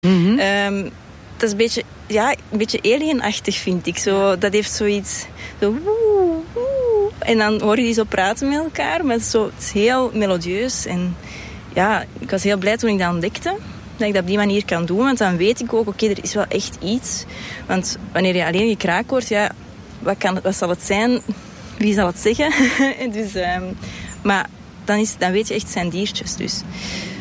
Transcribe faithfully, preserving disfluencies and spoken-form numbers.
Mm-hmm. Um, dat is een beetje, ja, een beetje alienachtig, vind ik. Zo, dat heeft zoiets... Zo, woe, woe. En dan hoor je die zo praten met elkaar. Maar het is, zo, het is heel melodieus. En ja, ik was heel blij toen ik dat ontdekte. Dat ik dat op die manier kan doen. Want dan weet ik ook, oké, okay, er is wel echt iets. Want wanneer je alleen gekraak hoort, ja, wat, kan, wat zal het zijn? Wie zal het zeggen? dus, um, maar dan, is, dan weet je echt, het zijn diertjes. Dus